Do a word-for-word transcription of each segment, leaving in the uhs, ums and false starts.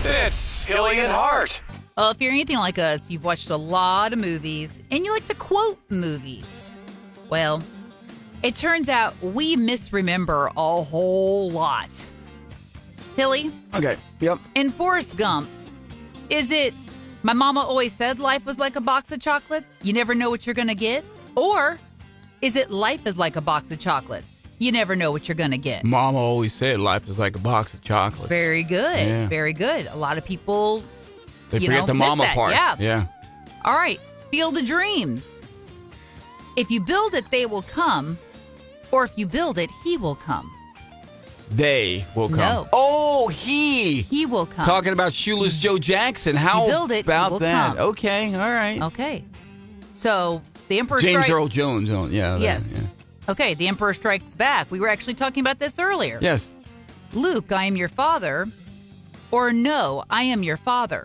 It's Hilly and Hart. Well, if you're anything like us, you've watched a lot of movies and you like to quote movies. Well, it turns out we misremember a whole lot. Hilly? Okay, yep. In Forrest Gump, is it, my mama always said life was like a box of chocolates, you never know what you're going to get? Or is it life is like a box of chocolates, you never know what you're going to get? Mama always said life is like a box of chocolates. Very good. Yeah. Very good. A lot of people, They you forget know, the miss mama that. part. Yeah. Yeah. All right. Field of Dreams. If you build it, they will come. Or if you build it, he will come. They will come. No. Oh, he. He will come. Talking about Shoeless Joe Jackson. How You build it, he about will that? come. Okay, all right. Okay. So, the Emperor James Strikes... Earl Jones. Oh, yeah. that- Yes. yeah. Okay, The Emperor Strikes Back. We were actually talking about this earlier. Yes. Luke, I am your father. Or no, I am your father.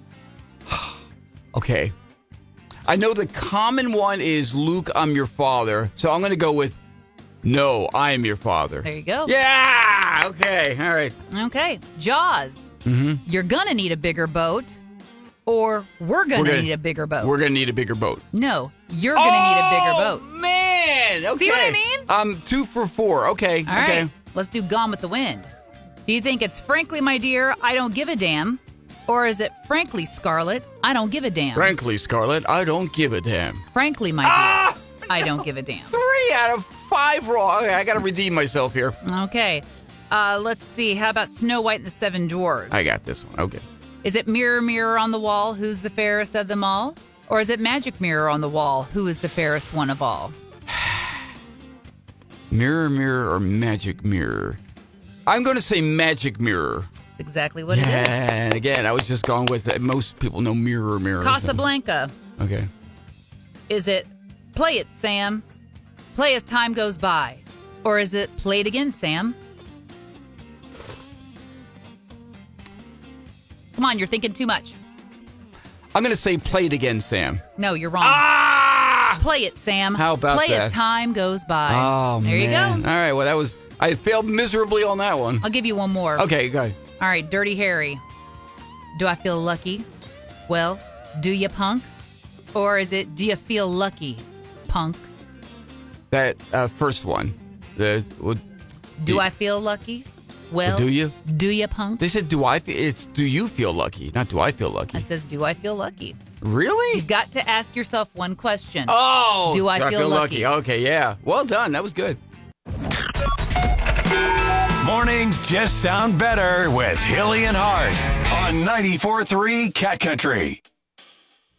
Okay. I know the common one is Luke, I'm your father. So I'm going to go with no, I am your father. There you go. Yeah. Okay. All right. Okay. Jaws. Mm-hmm. You're going to need a bigger boat. Or we're going We're to gonna- need a bigger boat. We're going to need a bigger boat. No, you're going to need a bigger boat. Oh, man. Okay. See what I mean? Um, two for four. Okay. All okay. right, let's do Gone with the Wind. Do you think it's Frankly, my dear, I don't give a damn? Or is it Frankly, Scarlett, I don't give a damn? Frankly, Scarlett, I don't give a damn. Frankly, my dear, Ah! I don't give a damn. Three out of five wrong. Okay, I got to redeem myself here. Okay, uh, let's see. How about Snow White and the Seven Dwarfs? I got this one. Okay. Is it Mirror, Mirror on the Wall, who's the fairest of them all? Or is it Magic Mirror on the Wall, who is the fairest one of all? Mirror, mirror, or magic mirror? I'm going to say magic mirror. That's exactly what it is. Yeah, and again, I was just going with it. Most people know mirror, mirror. so- Casablanca. Okay. Is it Play it, Sam? Play as time goes by. Or is it Play it again, Sam? Come on, you're thinking too much. I'm going to say play it again, Sam. No, you're wrong. Ah! Play it, Sam. How about Play that? as time goes by. Oh, there man. you go. All right, well, that was... I failed miserably on that one. I'll give you one more. Okay, go ahead. All right, Dirty Harry. Do I feel lucky? Well, do you, punk? Or is it, do you feel lucky, punk? That uh, first one. The, well, Do you- I feel lucky? Well, do you? Do you, punk? They said, do I feel... It's do you feel lucky, not do I feel lucky. It says, do I feel lucky? Really? You've got to ask yourself one question. Oh! Do I feel lucky? Okay, yeah. Well done. That was good. Mornings just sound better with Hilly and Hart on ninety-four point three Cat Country.